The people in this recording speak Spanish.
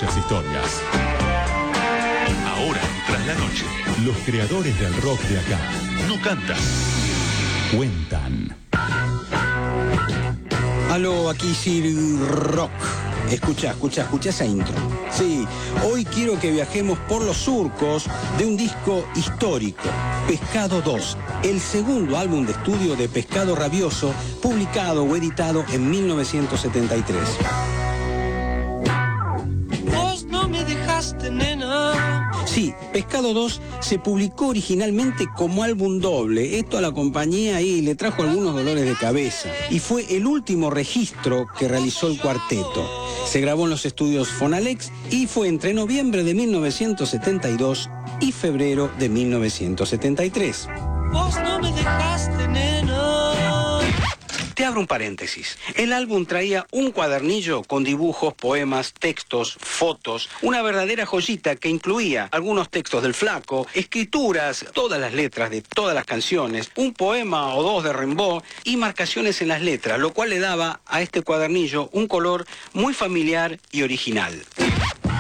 muchas historias. Ahora, tras la noche, Los creadores del rock de acá no cantan, cuentan. Aló, aquí Sir Rock. Escucha esa intro. Sí, hoy quiero que viajemos por los surcos de un disco histórico, Pescado 2, el segundo álbum de estudio de Pescado Rabioso, publicado o editado en 1973. Vos no me dejaste, nena. Sí, Pescado 2 se publicó originalmente como álbum doble. Esto a la compañía ahí le trajo algunos dolores de cabeza. Y fue el último registro que realizó el cuarteto. Se grabó en los estudios Fonalex y fue entre noviembre de 1972 y febrero de 1973. Vos no me dejaste, nena. Te abro un paréntesis. El álbum traía un cuadernillo con dibujos, poemas, textos, fotos, una verdadera joyita que incluía algunos textos del Flaco, escrituras, todas las letras de todas las canciones, un poema o dos de Rimbaud y marcaciones en las letras, lo cual le daba a este cuadernillo un color muy familiar y original.